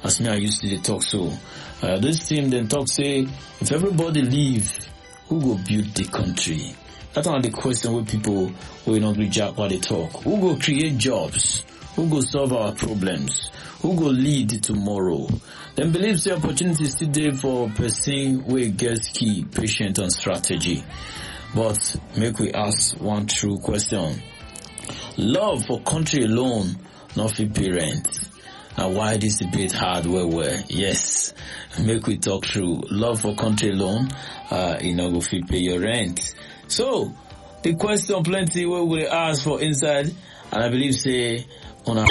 as me I used to talk so. This team then talk say, if everybody leave, who go build the country? That's not the question where people will not reject what they talk. Who go create jobs? Who go solve our problems? Who go lead tomorrow? Them believe the opportunity is still there for person where gets key, patient and strategy. But make we ask one true question. Love for country alone, not for parents. Now why this debate hard where? Yes. Make we talk through. Love for country alone, you know, go fit pay your rent. So, the question plenty where we ask for inside, and I believe say, on